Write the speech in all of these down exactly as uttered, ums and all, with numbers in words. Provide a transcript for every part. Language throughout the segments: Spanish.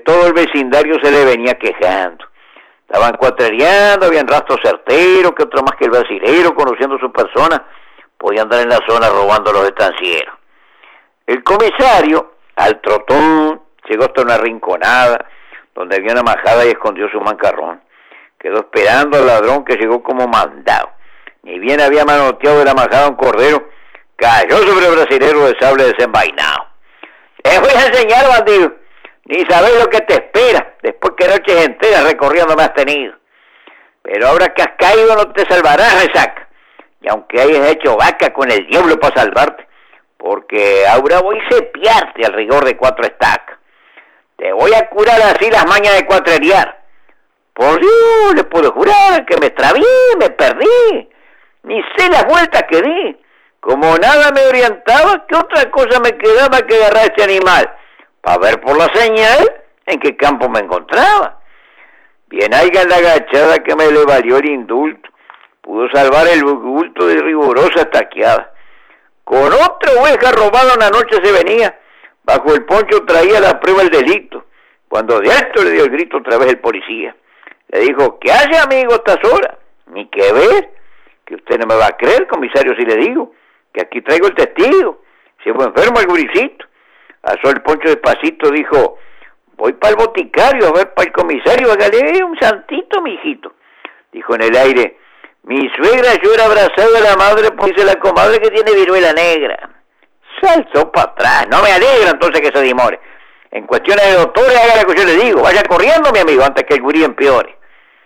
todo el vecindario se le venía quejando. Estaban cuatrereando, habían rastros certeros, que otro más que el brasilero, conociendo su persona, podía andar en la zona robando a los estancieros. El comisario, al trotón, llegó hasta una rinconada, donde había una majada y escondió su mancarrón. Quedó esperando al ladrón que llegó como mandado. Ni bien había manoteado de la majada un cordero, cayó sobre el brasilero de sable desenvainado. Te voy a enseñar, bandido, ni sabes lo que te espera, después que noches enteras recorriendo me has tenido. Pero ahora que has caído no te salvarás, resaca, y aunque hayas hecho vaca con el diablo para salvarte, porque ahora voy a cepiarte al rigor de cuatro estacas. Te voy a curar así las mañas de cuatrerear. Por Dios, le puedo jurar que me extravié, me perdí, ni sé las vueltas que di. Como nada me orientaba, ¿qué otra cosa me quedaba que agarrar este animal? Para ver por la señal en qué campo me encontraba. Bien haya la agachada que me le valió el indulto, pudo salvar el bulto de rigurosa estaqueada. Con otra oveja robada una noche se venía, bajo el poncho traía la prueba del delito, cuando de alto le dio el grito otra vez el policía. Le dijo, ¿qué hace, amigo, a estas horas? Ni que ver, que usted no me va a creer, comisario, si le digo, que aquí traigo el testigo, se fue enfermo el guricito. Asó el poncho despacito, dijo, voy para el boticario, a ver para el comisario, hágale un santito, mijito. Dijo en el aire, mi suegra llora abrazada a la madre, pues dice la comadre que tiene viruela negra. Saltó para atrás, no me alegra entonces que se demore. En cuestiones de doctores, haga lo que yo le digo, vaya corriendo, mi amigo, antes que el gurí empeore.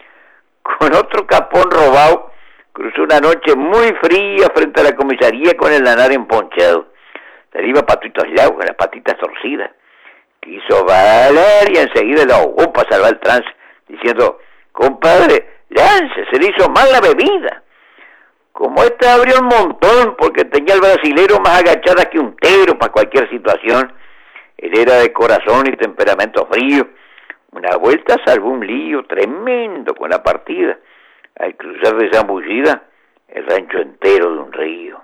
Con otro capón robado, cruzó una noche muy fría frente a la comisaría con el lanar emponchado. Se le iba patito al lado, con las patitas torcidas. Quiso valer y enseguida lo ahogó para salvar el trance, diciendo, compadre, lance, se le hizo mal la bebida. Como esta abrió un montón, porque tenía el brasilero más agachada que un tegro para cualquier situación. Él era de corazón y temperamento frío. Una vuelta salvó un lío tremendo con la partida. Al cruzar de zambullida, el rancho entero de un río.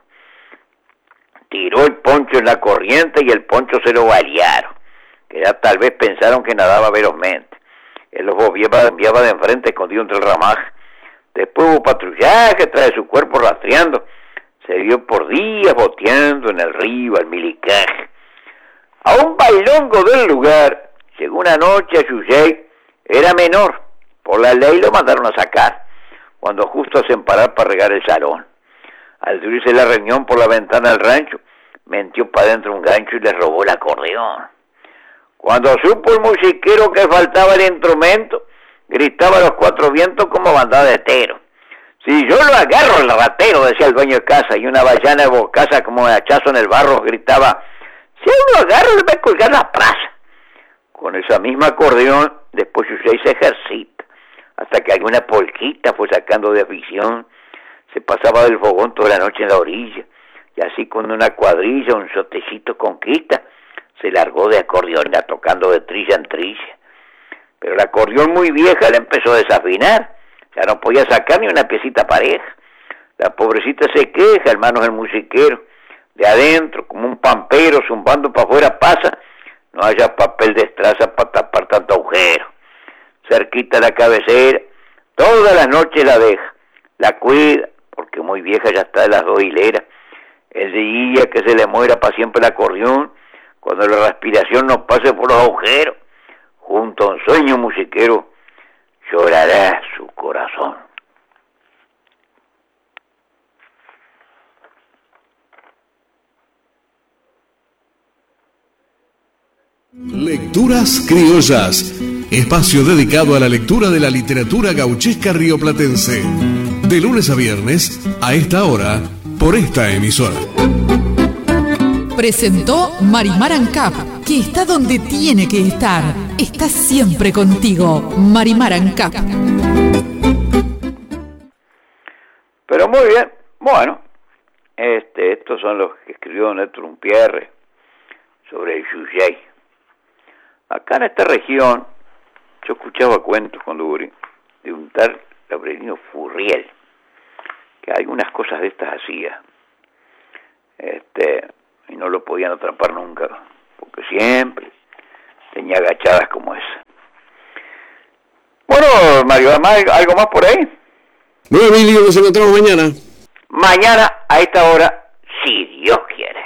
Tiró el poncho en la corriente y el poncho se lo balearon, que ya tal vez pensaron que nadaba velozmente. Él los enviaba, enviaba de enfrente escondido entre el ramaje. Después hubo patrullaje, trae su cuerpo rastreando. Se vio por días boteando en el río al milicaje. A un bailongo del lugar, llegó una noche a Yuyay, era menor. Por la ley lo mandaron a sacar, cuando justo hacen parar para regar el salón. Al subirse la reunión por la ventana del rancho, metió para adentro un gancho y le robó el acordeón. Cuando supo el musiquero que faltaba el instrumento, gritaba a los cuatro vientos como bandada de teros. Si yo lo agarro el ratero, decía el dueño de casa, y una vallana de bocaza como de hachazo en el barro gritaba, si yo lo agarro le voy a colgar la plaza. Con esa misma acordeón, después Yuyay se ejercita, hasta que alguna polquita fue sacando de afición. Se pasaba del fogón toda la noche en la orilla, y así con una cuadrilla, un sotecito conquista, se largó de acordeón tocando de trilla en trilla. Pero la acordeón muy vieja le empezó a desafinar, ya no podía sacar ni una piecita pareja. La pobrecita se queja, hermanos del musiquero, de adentro, como un pampero zumbando para afuera pasa, no haya papel de estraza para tapar tanto agujero. Cerquita de la cabecera, todas las noches la deja, la cuida, porque muy vieja ya está de las dos hileras. El día que se le muera para siempre el acordeón, cuando la respiración no pase por los agujeros, junto a un sueño musiquero, llorará su corazón. Lecturas Criollas, espacio dedicado a la lectura de la literatura gauchesca rioplatense. De lunes a viernes, a esta hora, por esta emisora. Presentó Marimar Ancap, que está donde tiene que estar. Está siempre contigo, Marimar Ancap. Pero muy bien, bueno, este, estos son los que escribió Néstor Umpierre sobre el Yuyay. Acá en esta región, yo escuchaba cuentos cuando Uri, de un tal Gabrielino Furriel, que algunas cosas de estas hacía, este, y no lo podían atrapar nunca, porque siempre tenía agachadas como esa. don Mario. Además, ¿algo más por ahí? Bueno, Emilio, nos encontramos mañana. Mañana a esta hora, si Dios quiere.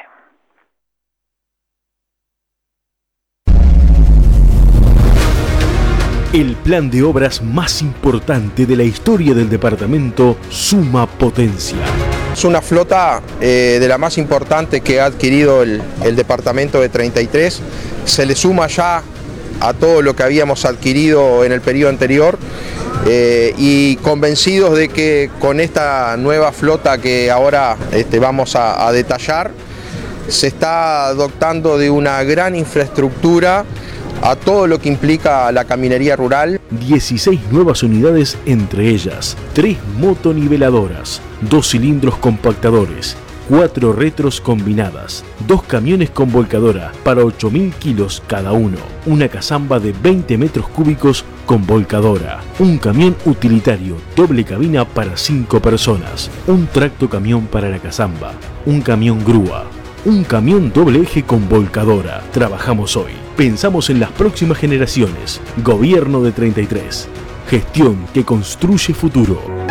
El plan de obras más importante de la historia del departamento suma potencia. Es una flota eh, de la más importante que ha adquirido el, el departamento de treinta y tres. Se le suma ya a todo lo que habíamos adquirido en el periodo anterior eh, y convencidos de que con esta nueva flota que ahora este, vamos a, a detallar, se está dotando de una gran infraestructura a todo lo que implica la caminería rural. dieciséis nuevas unidades, entre ellas tres motoniveladoras, dos cilindros compactadores, cuatro retros combinadas, dos camiones con volcadora para ocho mil kilos cada uno, una cazamba de veinte metros cúbicos con volcadora, un camión utilitario doble cabina para cinco personas, un tracto camión para la cazamba, un camión grúa, un camión doble eje con volcadora. Trabajamos hoy, pensamos en las próximas generaciones. Gobierno de treinta y tres. Gestión que construye futuro.